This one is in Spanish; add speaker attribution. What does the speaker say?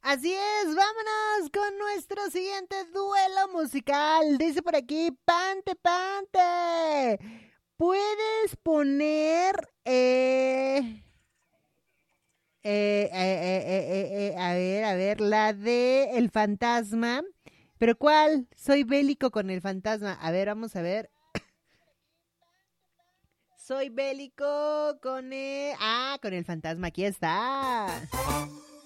Speaker 1: Así es, vámonos con nuestro siguiente duelo musical. Dice por aquí, Pante, Pante. ¿Puedes poner a ver, la de El Fantasma? ¿Pero cuál? Soy bélico con el fantasma. A ver, vamos a ver. Soy bélico con el... Ah, con el fantasma, aquí está.